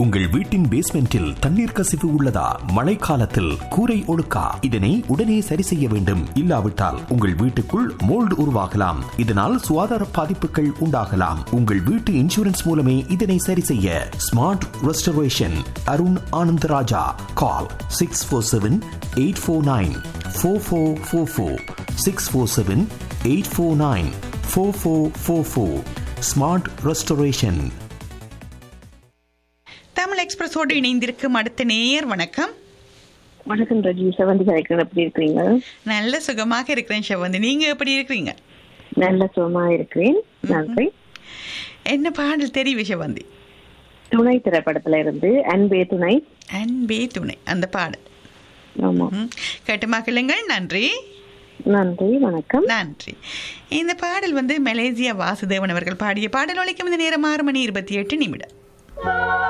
உங்கள் வீட்டின் பேஸ்மெண்டில் தண்ணீர் கசிவு உள்ளதா? மழைக்காலத்தில் கூரை ஒழுக்கா? இதனை உடனே சரி செய்ய வேண்டும். இல்லாவிட்டால் உங்கள் வீட்டுக்குள் மோல்டு உருவாகலாம். இதனால் சுகாதார பாதிப்புகள் உண்டாகலாம். உங்கள் வீட்டு இன்சூரன்ஸ் மூலமே இதனை சரி செய்ய. Smart restoration Arun Anandaraja. கால் 647-849-4444 647-849-4444. Smart restoration. தமிழ் எக்ஸ்பிரஸோடு இணைந்திருக்கும் அடுத்த நேயர். வணக்கம். வணக்கம் ரஜி, செவந்தி கலைக்கிறேன். எப்படி இருக்கிறீங்க? நல்ல சுகமாக இருக்கிறேன் செவந்தி. நீங்க எப்படி இருக்கிறீங்க? நல்ல சுகமா இருக்கிறேன், நன்றி. என்ன பாடல் தெரியும் செவந்தி? துணை திரைப்படத்துல இருந்து அன்பே துணை. அன்பே துணை அந்த பாடல். ஆமா, கேட்டு மக்களுங்கள். நன்றி. நன்றி, வணக்கம். நன்றி. இந்த பாடல் மலேசியா வாசுதேவன் அவர்கள் பாடிய பாடல். ஒலிக்கும் இந்த நேரம் 6:28.